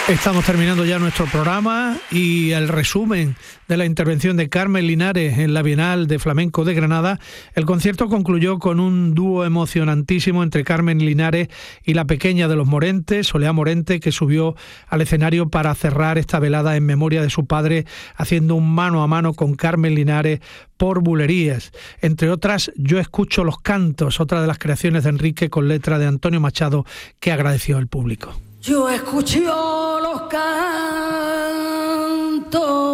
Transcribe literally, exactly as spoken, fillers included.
Estamos terminando ya nuestro programa y el resumen de la intervención de Carmen Linares en la Bienal de Flamenco de Granada. El concierto concluyó con un dúo emocionantísimo entre Carmen Linares y la pequeña de los Morentes, Soleá Morente, que subió al escenario para cerrar esta velada en memoria de su padre, haciendo un mano a mano con Carmen Linares por Bulerías. Entre otras, Yo escucho los cantos, otra de las creaciones de Enrique con letra de Antonio Machado, que agradeció al público. Yo escucho los cantos